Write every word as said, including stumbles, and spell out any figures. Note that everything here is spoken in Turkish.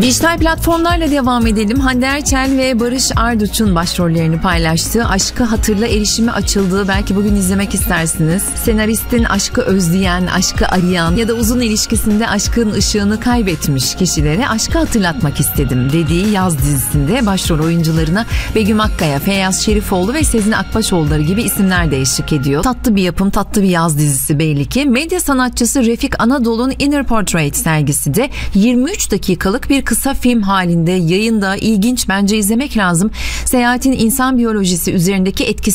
Dijital platformlarla devam edelim. Hande Erçel ve Barış Arduç'un başrollerini paylaştığı Aşkı Hatırla erişimi açıldı. Belki bugün izlemek istersiniz. Senaristin aşkı özleyen, aşkı arayan ya da uzun ilişkisinde aşkın ışığını kaybetmiş kişilere aşkı hatırlatmak istedim dediği yaz dizisinde başrol oyuncularına Begüm Akkaya, Feyyaz Şerifoğlu ve Sezin Akbaşoğulları gibi isimler de eşlik ediyor. Tatlı bir yapım, tatlı bir yaz dizisi belli ki. Medya sanatçısı Refik Anadolu'nun Inner Portrait sergisi de yirmi üç dakikalık bir kısa film halinde yayında. İlginç, bence izlemek lazım. Seyahatin insan biyolojisi üzerindeki etkisi